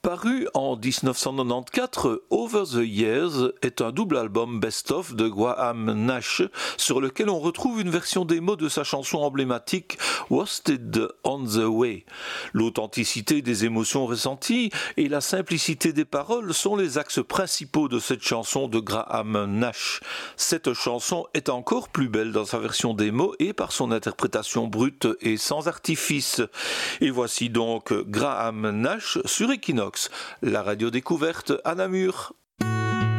Paru en 1994, Over the Years est un double album best-of de Graham Nash sur lequel on retrouve une version démo de sa chanson emblématique Wasted on the Way. L'authenticité des émotions ressenties et la simplicité des paroles sont les axes principaux de cette chanson de Graham Nash. Cette chanson est encore plus belle dans sa version démo et par son interprétation brute et sans artifice. Et voici donc Graham Nash sur Equinox, la radio découverte à Namur.